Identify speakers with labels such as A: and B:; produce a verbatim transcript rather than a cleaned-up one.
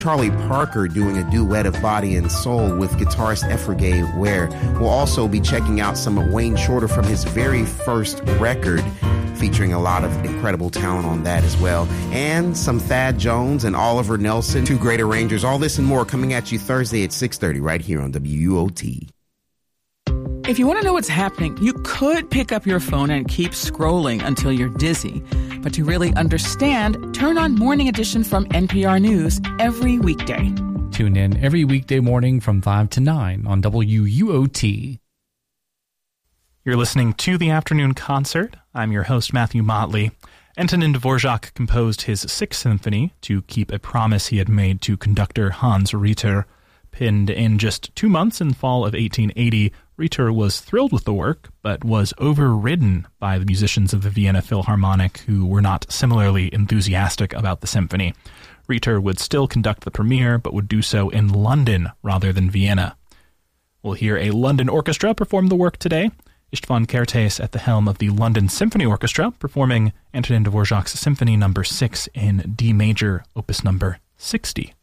A: Charlie Parker doing a duet of Body and Soul with guitarist Efrigay Ware. We'll also be checking out some of Wayne Shorter from his very first record, featuring a lot of incredible talent on that as well. And some Thad Jones and Oliver Nelson, two great arrangers. All this and more coming at you Thursday at six thirty right here on W U O T.
B: If you want to know what's happening, you could pick up your phone and keep scrolling until you're dizzy. But to really understand, turn on Morning Edition from N P R News every weekday.
C: Tune in every weekday morning from five to nine on W U O T.
D: You're listening to The Afternoon Concert. I'm your host, Matthew Motley. Antonin Dvorak composed his Sixth Symphony to keep a promise he had made to conductor Hans Ritter. Pinned in just two months in fall of eighteen eighty, Ritter was thrilled with the work, but was overridden by the musicians of the Vienna Philharmonic who were not similarly enthusiastic about the symphony. Ritter would still conduct the premiere, but would do so in London rather than Vienna. We'll hear a London orchestra perform the work today. István Kertész at the helm of the London Symphony Orchestra, performing Antonin Dvorak's Symphony Number six in D major, opus number sixty.